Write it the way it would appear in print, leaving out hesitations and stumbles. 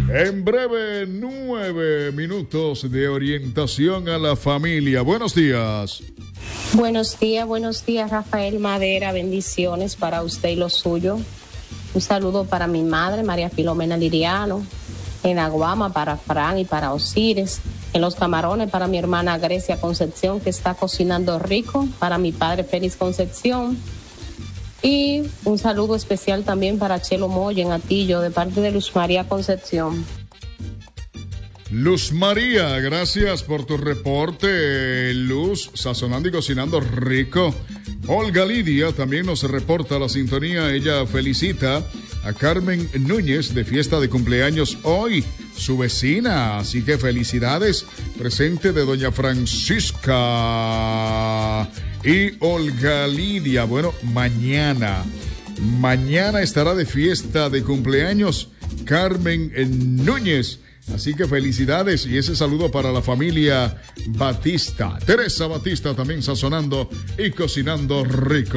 En breve, 9 minutos de orientación a la familia. Buenos días. Buenos días, Rafael Madera. Bendiciones para usted y los suyos. Un saludo para mi madre, María Filomena Liriano. En Aguama, para Fran y para Osiris. En Los Camarones, para mi hermana Grecia Concepción, que está cocinando rico. Para mi padre, Félix Concepción. Y un saludo especial también para Chelo Moya en Atillo, de parte de Luz María Concepción. Luz María, gracias por tu reporte. Luz, sazonando y cocinando rico. Olga Lidia también nos reporta la sintonía. Ella felicita a Carmen Núñez de fiesta de cumpleaños hoy, su vecina. Así que felicidades. Presente de doña Francisca y Olga Lidia. Bueno, mañana estará de fiesta de cumpleaños Carmen Núñez. Así que felicidades y ese saludo para la familia Batista. Teresa Batista también sazonando y cocinando rico.